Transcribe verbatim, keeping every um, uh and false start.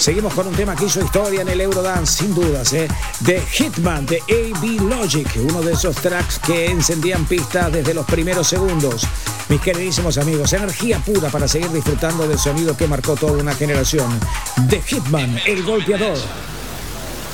Seguimos con un tema que hizo historia en el Eurodance, sin dudas, ¿eh? The Hitman de A B Logic, uno de esos tracks que encendían pistas desde los primeros segundos. Mis queridísimos amigos, energía pura para seguir disfrutando del sonido que marcó toda una generación. The Hitman, el golpeador.